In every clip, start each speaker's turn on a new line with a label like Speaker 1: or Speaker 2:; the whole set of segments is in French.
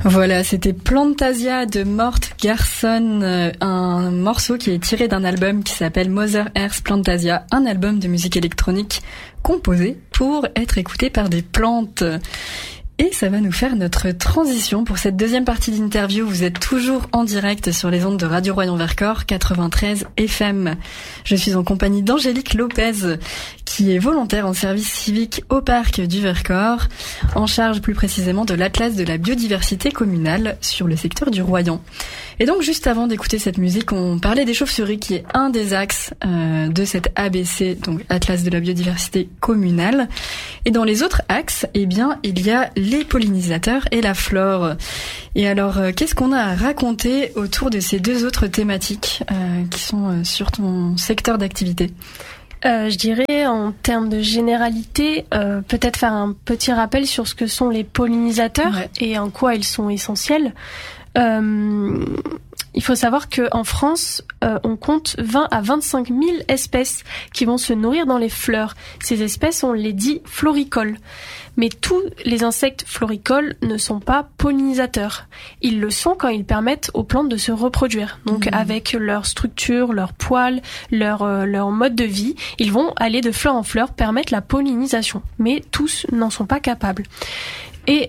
Speaker 1: Voilà, c'était Plantasia de Mort Garson, un morceau qui est tiré d'un album qui s'appelle Mother Earth Plantasia, un album de musique électronique composé pour être écouté par des plantes. Et ça va nous faire notre transition pour cette deuxième partie d'interview. Vous êtes toujours en direct sur les ondes de Radio Royan-Vercors 93 FM. Je suis en compagnie d'Angélique Lopez, qui est volontaire en service civique au parc du Vercors, en charge plus précisément de l'Atlas de la biodiversité communale sur le secteur du Royan. Et donc juste avant d'écouter cette musique, on parlait des chauves-souris, qui est un des axes de cette ABC, donc Atlas de la biodiversité communale. Et dans les autres axes, eh bien, il y a les pollinisateurs et la flore. Et alors, qu'est-ce qu'on a à raconter autour de ces deux autres thématiques qui sont sur ton secteur d'activité ?
Speaker 2: Je dirais en termes de généralité, peut-être faire un petit rappel sur ce que sont les pollinisateurs et en quoi ils sont essentiels. Il faut savoir qu'en France, on compte 20 à 25 000 espèces qui vont se nourrir dans les fleurs. Ces espèces, on les dit floricoles. Mais tous les insectes floricoles ne sont pas pollinisateurs. Ils le sont quand ils permettent aux plantes de se reproduire. Donc avec leur structure, leur poils, leur mode de vie, ils vont aller de fleur en fleur, permettre la pollinisation. Mais tous n'en sont pas capables. Et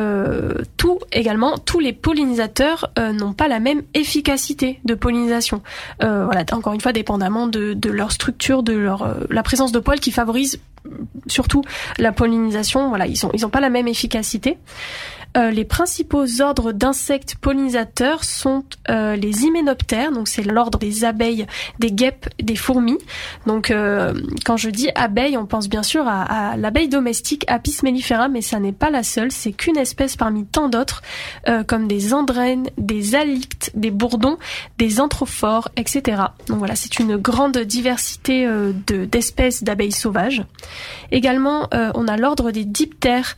Speaker 2: tous les pollinisateurs n'ont pas la même efficacité de pollinisation. Voilà, encore une fois, dépendamment de leur structure, de la présence de poils qui favorise surtout la pollinisation. Voilà, ils ont pas la même efficacité. Les principaux ordres d'insectes pollinisateurs sont les hyménoptères, donc c'est l'ordre des abeilles, des guêpes, des fourmis. Donc quand je dis abeille, on pense bien sûr à l'abeille domestique Apis mellifera, mais ça n'est pas la seule, c'est qu'une espèce parmi tant d'autres, comme des andrènes, des halictes, des bourdons, des anthrophores, etc. Donc voilà, c'est une grande diversité d'espèces d'abeilles sauvages. Également, on a l'ordre des diptères,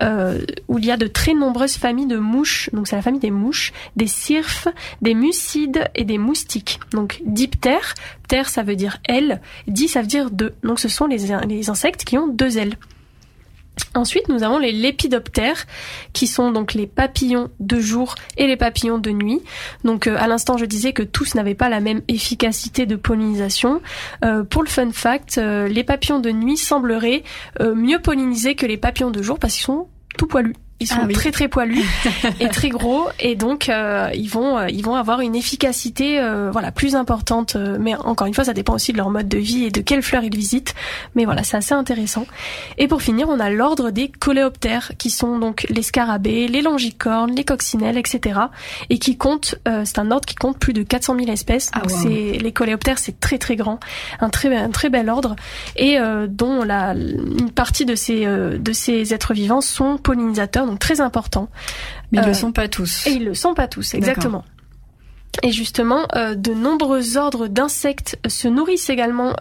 Speaker 2: où il y a de très nombreuses familles de mouches, donc c'est la famille des mouches, des cirphes, des mucides et des moustiques. Donc diptère, ptère ça veut dire aile, di ça veut dire deux. Donc ce sont les insectes qui ont deux ailes. Ensuite, nous avons les lépidoptères, qui sont donc les papillons de jour et les papillons de nuit. Donc, à l'instant, je disais que tous n'avaient pas la même efficacité de pollinisation. Pour le fun fact, les papillons de nuit sembleraient mieux polliniser que les papillons de jour parce qu'ils sont tout poilus. Ils sont très très poilus et très gros, et donc ils vont avoir une efficacité plus importante. Mais encore une fois, ça dépend aussi de leur mode de vie et de quelles fleurs ils visitent. Mais voilà, c'est assez intéressant. Et pour finir, on a l'ordre des coléoptères, qui sont donc les scarabées, les longicornes, les coccinelles, etc. Et qui comptent, c'est un ordre qui compte plus de 400 000 espèces. Donc les coléoptères, c'est très très grand, un très bel ordre, et dont une partie de ces êtres vivants sont pollinisateurs. Donc très important.
Speaker 1: Mais ils le sont pas tous.
Speaker 2: Et ils le sont pas tous, exactement. D'accord. Et justement, de nombreux ordres d'insectes se nourrissent également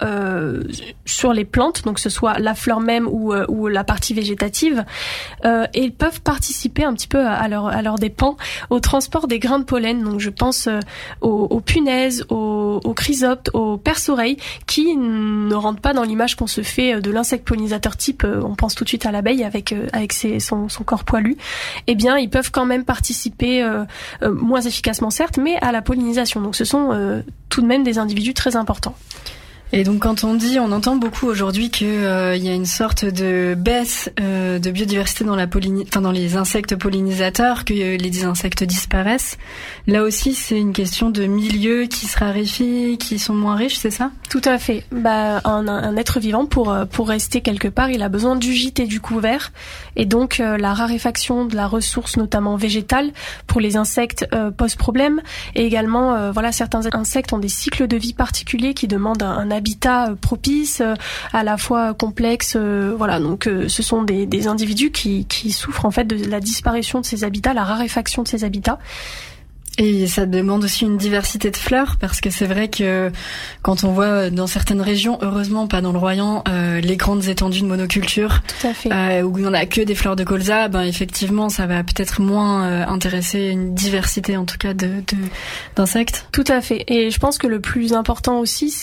Speaker 2: sur les plantes, donc que ce soit la fleur même ou la partie végétative, et ils peuvent participer un petit peu à leur dépens au transport des grains de pollen. Donc je pense aux punaises, aux chrysoptes, aux perce-oreilles, qui ne rentrent pas dans l'image qu'on se fait de l'insecte pollinisateur type. On pense tout de suite à l'abeille avec son corps poilu. Eh bien, ils peuvent quand même participer moins efficacement certes, mais à la pollinisation. Donc ce sont tout de même des individus très importants.
Speaker 1: Et donc quand on entend beaucoup aujourd'hui que y a une sorte de baisse de biodiversité dans dans les insectes pollinisateurs, que les insectes disparaissent. Là aussi, c'est une question de milieux qui se raréfient, qui sont moins riches, c'est ça ?
Speaker 2: Tout à fait. Un être vivant, pour rester quelque part, il a besoin du gîte et du couvert. Et donc la raréfaction de la ressource, notamment végétale, pour les insectes pose problème. Et également, certains insectes ont des cycles de vie particuliers qui demandent un habitat propice, à la fois complexe. Donc ce sont des individus qui souffrent en fait de la disparition de ces habitats, la raréfaction de ces habitats.
Speaker 1: Et ça demande aussi une diversité de fleurs, parce que c'est vrai que quand on voit dans certaines régions, heureusement pas dans le Royan, les grandes étendues de monoculture,
Speaker 2: tout à fait,
Speaker 1: où il n'y en a que des fleurs de colza, effectivement ça va peut-être moins intéresser une diversité en tout cas d'insectes.
Speaker 2: Tout à fait. Et je pense que le plus important aussi, c'est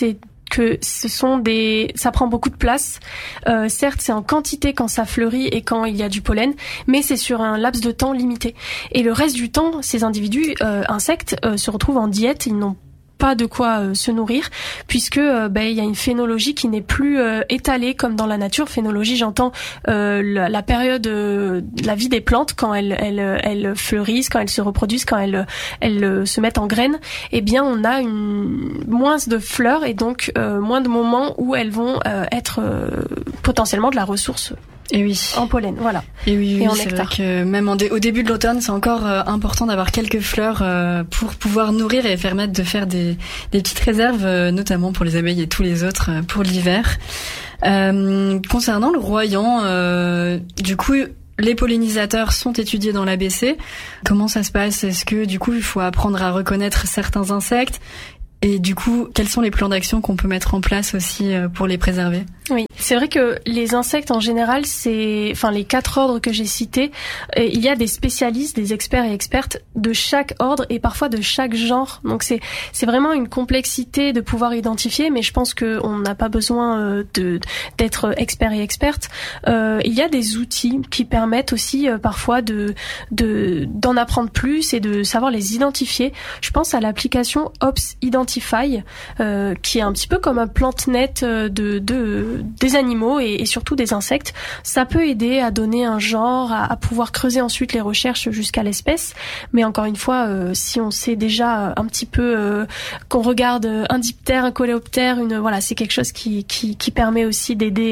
Speaker 2: que ça prend beaucoup de place. Certes, c'est en quantité quand ça fleurit et quand il y a du pollen, mais c'est sur un laps de temps limité. Et le reste du temps, ces individus insectes se retrouvent en diète, ils n'ont pas de quoi se nourrir, puisque il y a une phénologie qui n'est plus étalée comme dans la nature. Phénologie, j'entends la période de la vie des plantes, quand elles fleurissent, quand elles se reproduisent, quand elles se mettent en graines. Eh bien, on a moins de fleurs et donc moins de moments où elles vont être potentiellement de la ressource.
Speaker 1: Et oui.
Speaker 2: En pollen, voilà.
Speaker 1: Et oui,
Speaker 2: en
Speaker 1: c'est
Speaker 2: nectar.
Speaker 1: vrai que même au début de l'automne, c'est encore important d'avoir quelques fleurs pour pouvoir nourrir et permettre de faire des petites réserves, notamment pour les abeilles et tous les autres pour l'hiver. Concernant le royan, du coup, les pollinisateurs sont étudiés dans l'ABC. Comment ça se passe? Est-ce que du coup, il faut apprendre à reconnaître certains insectes? Et du coup, quels sont les plans d'action qu'on peut mettre en place aussi pour les préserver?
Speaker 2: Oui, c'est vrai que les insectes en général, les 4 ordres que j'ai cités, il y a des spécialistes, des experts et expertes de chaque ordre et parfois de chaque genre. Donc c'est vraiment une complexité de pouvoir identifier, mais je pense que on n'a pas besoin d'être expert et experte. Il y a des outils qui permettent aussi parfois d'en apprendre plus et de savoir les identifier. Je pense à l'application Ops Identify, qui est un petit peu comme un PlantNet des animaux et surtout des insectes. Ça peut aider à donner un genre, à pouvoir creuser ensuite les recherches jusqu'à l'espèce. Mais encore une fois, si on sait déjà un petit peu qu'on regarde un diptère, un coléoptère, c'est quelque chose qui permet aussi d'aider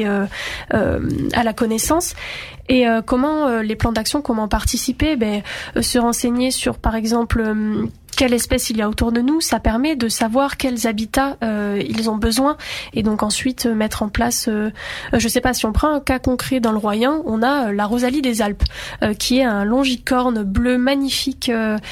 Speaker 2: à la connaissance. Et comment les plans d'action, comment participer? Se renseigner sur, par exemple, quelle espèce il y a autour de nous, ça permet de savoir quels habitats ils ont besoin et donc ensuite mettre en place, je sais pas, si on prend un cas concret dans le Royan, on a la Rosalie des Alpes qui est un longicorne bleu magnifique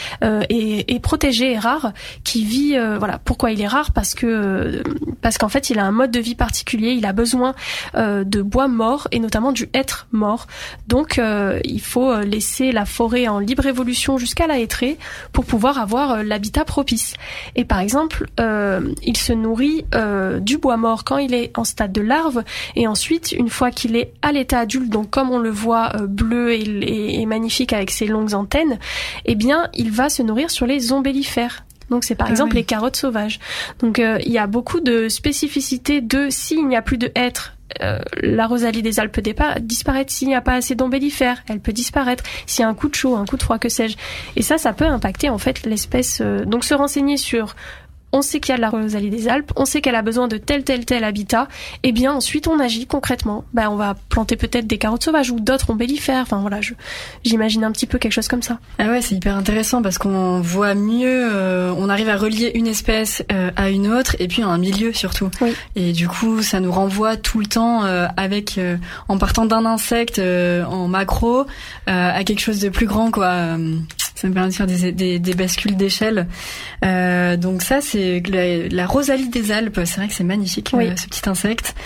Speaker 2: et protégé et rare qui vit, pourquoi il est rare? Parce qu'en fait il a un mode de vie particulier, il a besoin de bois mort et notamment du hêtre mort, donc il faut laisser la forêt en libre évolution jusqu'à la hêtrée pour pouvoir avoir l'habitat propice. Et par exemple, il se nourrit du bois mort quand il est en stade de larve, et ensuite, une fois qu'il est à l'état adulte, donc comme on le voit bleu et magnifique avec ses longues antennes, eh bien, il va se nourrir sur les ombellifères. Donc c'est par exemple les carottes sauvages. Donc il y a beaucoup de spécificités s'il n'y a plus de hêtre, la Rosalie des Alpes peut disparaître. S'il n'y a pas assez d'ombellifères, elle peut disparaître. S'il y a un coup de chaud, un coup de froid, que sais-je. Et ça peut impacter en fait l'espèce. Donc se renseigner sur... On sait qu'il y a de la Rosalie des Alpes, on sait qu'elle a besoin de tel habitat, et bien ensuite on agit concrètement. On va planter peut-être des carottes sauvages ou d'autres ombellifères. J'imagine un petit peu quelque chose comme ça.
Speaker 1: Ah ouais, c'est hyper intéressant parce qu'on voit mieux, on arrive à relier une espèce à une autre et puis à un milieu surtout.
Speaker 2: Oui.
Speaker 1: Et du coup, ça nous renvoie tout le temps en partant d'un insecte en macro à quelque chose de plus grand, quoi. Ça me permet de faire des bascules d'échelle. Donc ça, c'est la Rosalie des Alpes. C'est vrai que c'est magnifique, ce petit insecte.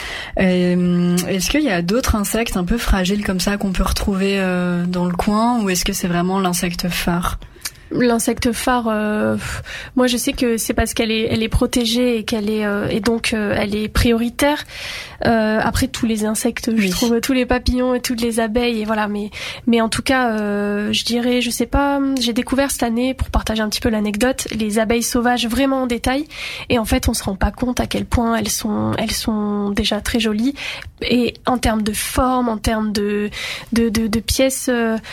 Speaker 1: Est-ce qu'il y a d'autres insectes un peu fragiles comme ça qu'on peut retrouver dans le coin, ou est-ce que c'est vraiment l'insecte phare?
Speaker 2: L'insecte phare, moi je sais que c'est parce qu'elle est protégée et qu'elle est et donc elle est prioritaire. Après tous les insectes, je trouve, tous les papillons et toutes les abeilles, et voilà. Mais en tout cas, je dirais, je sais pas, j'ai découvert cette année, pour partager un petit peu l'anecdote, les abeilles sauvages vraiment en détail. Et en fait, on se rend pas compte à quel point elles sont déjà très jolies. Et en termes de forme, en termes de pièces,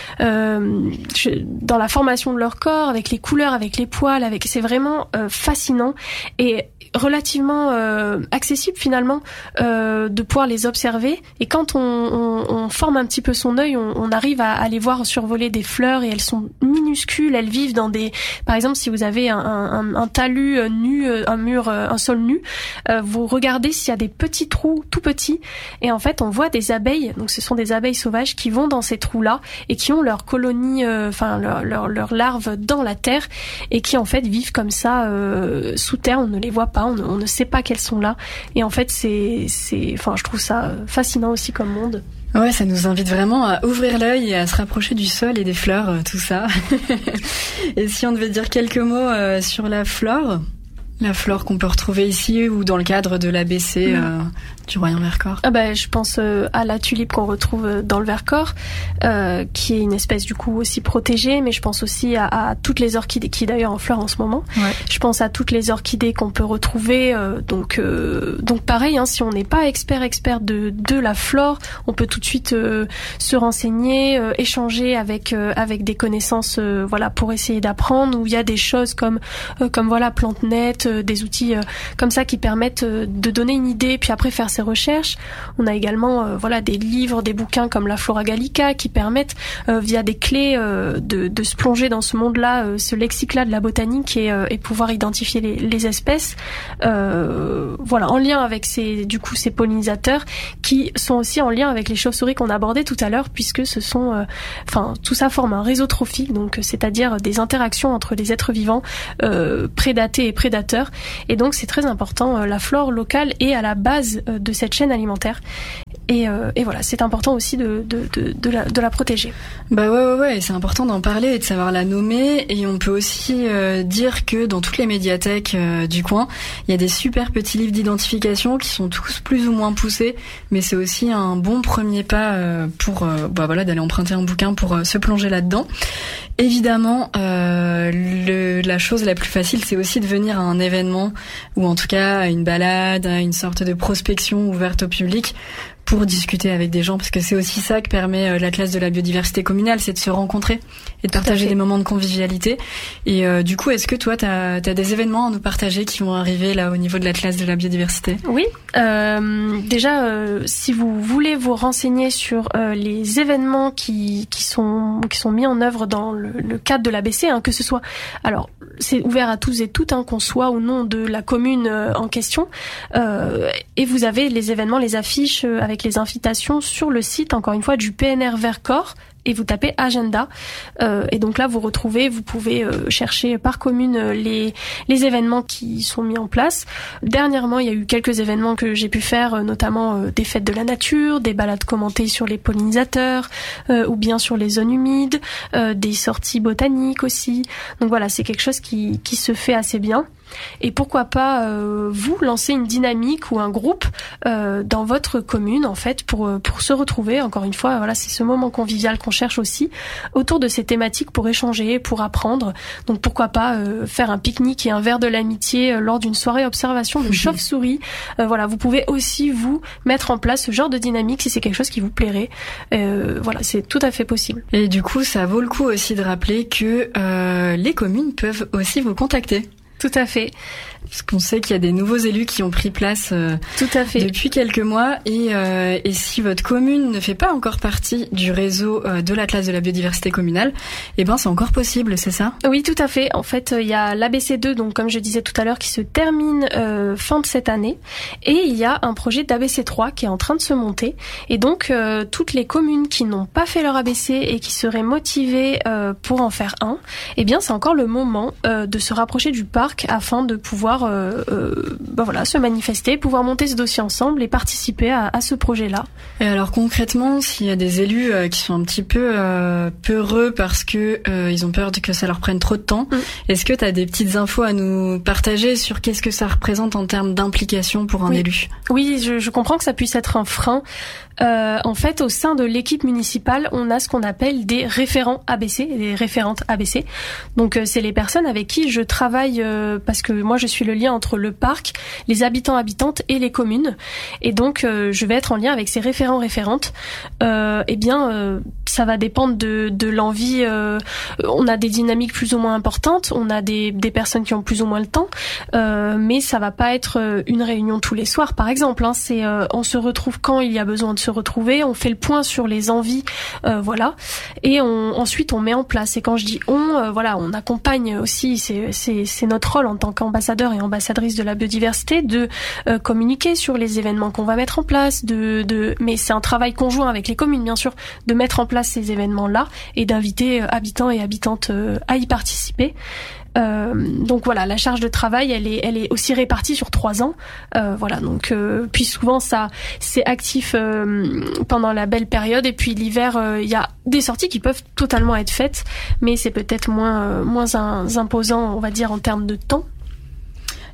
Speaker 2: dans la formation de leur corps, avec les couleurs, avec les poils, c'est vraiment fascinant et relativement accessible finalement de pouvoir les observer. Et quand on forme un petit peu son œil, on arrive à les voir survoler des fleurs, et elles sont minuscules. Elles vivent dans par exemple, si vous avez un talus nu, un sol nu, vous regardez s'il y a des petits trous tout petits, et en fait on voit des abeilles. Donc ce sont des abeilles sauvages qui vont dans ces trous-là et qui ont leur colonie, leur larve dans la terre, et qui en fait vivent comme ça sous terre. On ne les voit pas, on ne sait pas qu'elles sont là, et en fait je trouve ça fascinant aussi comme monde.
Speaker 1: Ouais, ça nous invite vraiment à ouvrir l'œil et à se rapprocher du sol et des fleurs, tout ça. Et si on devait dire quelques mots sur la flore, La flore qu'on peut retrouver ici ou dans le cadre de l'ABC du Royan Vercors.
Speaker 2: Je pense à la tulipe qu'on retrouve dans le Vercors, qui est une espèce du coup aussi protégée, mais je pense aussi à toutes les orchidées qui est d'ailleurs en fleurs en ce moment. Ouais. Je pense à toutes les orchidées qu'on peut retrouver. Donc pareil, si on n'est pas expert de la flore, on peut tout de suite se renseigner, échanger avec des connaissances, pour essayer d'apprendre. Où il y a des choses comme PlanteNet, des outils comme ça qui permettent de donner une idée, puis après faire ses recherches. On a également des livres, des bouquins comme la Flora Gallica qui permettent via des clés de se plonger dans ce monde-là, ce lexique-là de la botanique et pouvoir identifier les espèces. En lien avec ces pollinisateurs qui sont aussi en lien avec les chauves-souris qu'on abordait tout à l'heure, puisque ce sont tout ça forme un réseau trophique, donc c'est-à-dire des interactions entre les êtres vivants prédatés et prédateurs. Et donc c'est très important, la flore locale est à la base de cette chaîne alimentaire. Et voilà, c'est important aussi de la protéger.
Speaker 1: Ouais, c'est important d'en parler et de savoir la nommer. Et on peut aussi dire que dans toutes les médiathèques du coin, il y a des super petits livres d'identification qui sont tous plus ou moins poussés, mais c'est aussi un bon premier pas pour d'aller emprunter un bouquin pour se plonger là-dedans. Évidemment, la chose la plus facile, c'est aussi de venir à un événement ou en tout cas à une balade, à une sorte de prospection ouverte au public pour discuter avec des gens, parce que c'est aussi ça que permet l'Atlas de la biodiversité communale, c'est de se rencontrer et de partager des moments de convivialité. Et du coup, est-ce que toi, t'as des événements à nous partager qui vont arriver là au niveau de l'Atlas de la biodiversité ?
Speaker 2: Oui, déjà, si vous voulez vous renseigner sur les événements qui sont mis en œuvre dans le cadre de l'ABC, que ce soit, alors c'est ouvert à tous et toutes, qu'on soit ou non de la commune en question, et vous avez les événements, les affiches avec les invitations sur le site, encore une fois, du PNR Vercors, et vous tapez agenda, et donc là vous pouvez chercher par commune les événements qui sont mis en place. Dernièrement, il y a eu quelques événements que j'ai pu faire, notamment des fêtes de la nature, des balades commentées sur les pollinisateurs, ou bien sur les zones humides, des sorties botaniques aussi. Donc voilà, c'est quelque chose qui se fait assez bien. Et pourquoi pas vous lancer une dynamique ou un groupe dans votre commune, en fait, pour se retrouver. Encore une fois, voilà, c'est ce moment convivial qu'on cherche aussi autour de ces thématiques pour échanger, pour apprendre. Donc pourquoi pas faire un pique-nique et un verre de l'amitié lors d'une soirée observation de chauves-souris. Vous pouvez aussi vous mettre en place ce genre de dynamique si c'est quelque chose qui vous plairait. C'est tout à fait possible.
Speaker 1: Et du coup, ça vaut le coup aussi de rappeler que les communes peuvent aussi vous contacter.
Speaker 2: Tout à fait.
Speaker 1: Parce qu'on sait qu'il y a des nouveaux élus qui ont pris place
Speaker 2: tout à fait.
Speaker 1: Depuis quelques mois. Et si votre commune ne fait pas encore partie du réseau de l'Atlas de la biodiversité communale, c'est encore possible, c'est ça ?
Speaker 2: Oui, tout à fait. En fait, il y a l'ABC2, donc comme je disais tout à l'heure, qui se termine fin de cette année. Et il y a un projet d'ABC3 qui est en train de se monter. Et donc, toutes les communes qui n'ont pas fait leur ABC et qui seraient motivées pour en faire un, c'est encore le moment de se rapprocher du parc afin de pouvoir se manifester, pouvoir monter ce dossier ensemble et participer à ce projet-là.
Speaker 1: Et alors concrètement, s'il y a des élus qui sont un petit peu peureux parce que ils ont peur que ça leur prenne trop de temps, est-ce que tu as des petites infos à nous partager sur qu'est-ce que ça représente en termes d'implication pour un élu ?
Speaker 2: Oui, je comprends que ça puisse être un frein. En fait, au sein de l'équipe municipale, on a ce qu'on appelle des référents ABC, des référentes ABC. Donc, c'est les personnes avec qui je travaille parce que moi, je suis le lien entre le parc, les habitants, habitantes et les communes. Et donc, je vais être en lien avec ces référents, référentes. Ça va dépendre de l'envie. On a des dynamiques plus ou moins importantes. On a des personnes qui ont plus ou moins le temps. Mais ça va pas être une réunion tous les soirs, par exemple. C'est on se retrouve quand il y a besoin de se retrouver, on fait le point sur les envies, et ensuite on met en place. Et quand je dis on accompagne aussi, c'est notre rôle en tant qu'ambassadeur et ambassadrice de la biodiversité de communiquer sur les événements qu'on va mettre en place, mais c'est un travail conjoint avec les communes bien sûr, de mettre en place ces événements-là et d'inviter habitants et habitantes à y participer. Donc voilà, la charge de travail, elle est aussi répartie sur 3 ans. Puis souvent ça, c'est actif pendant la belle période, et puis l'hiver, il y a des sorties qui peuvent totalement être faites, mais c'est peut-être moins imposant, on va dire, en termes de temps.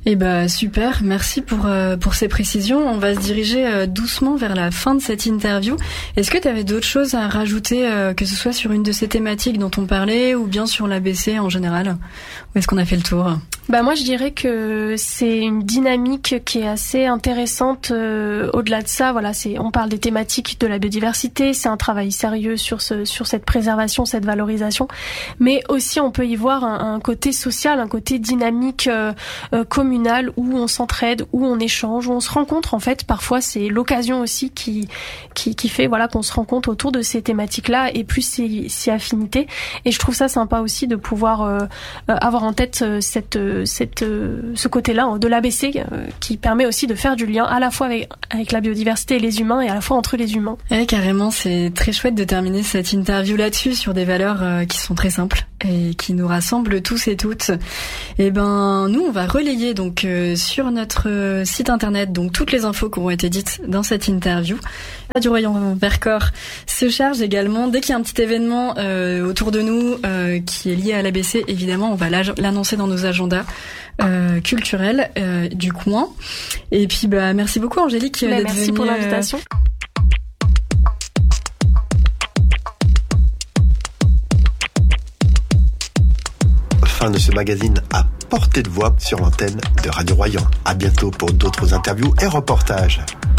Speaker 1: Eh ben super, merci pour ces précisions. On va se diriger doucement vers la fin de cette interview. Est-ce que tu avais d'autres choses à rajouter, que ce soit sur une de ces thématiques dont on parlait ou bien sur l'ABC en général? Ou est-ce qu'on a fait le tour?
Speaker 2: Moi je dirais que c'est une dynamique qui est assez intéressante. Au-delà de ça, voilà, on parle des thématiques de la biodiversité, c'est un travail sérieux sur cette préservation, cette valorisation, mais aussi on peut y voir un côté social, un côté dynamique communal où on s'entraide, où on échange, où on se rencontre en fait. Parfois c'est l'occasion aussi qui fait voilà qu'on se rencontre autour de ces thématiques-là et plus ces affinités. Et je trouve ça sympa aussi de pouvoir avoir en tête ce côté-là de l'ABC qui permet aussi de faire du lien à la fois avec la biodiversité et les humains et à la fois entre les humains.
Speaker 1: Et carrément, c'est très chouette de terminer cette interview là-dessus sur des valeurs qui sont très simples et qui nous rassemblent tous et toutes. Et ben nous on va relayer donc sur notre site internet donc toutes les infos qui auront été dites dans cette interview. Radio Royan Vercors se charge également dès qu'il y a un petit événement autour de nous qui est lié à l'ABC, évidemment on va l'annoncer dans nos agendas culturels du coin. Et puis merci beaucoup Angélique d'être venue.
Speaker 2: Merci pour l'invitation.
Speaker 3: Fin de ce magazine à portée de voix sur l'antenne de Radio Royan. À bientôt pour d'autres interviews et reportages.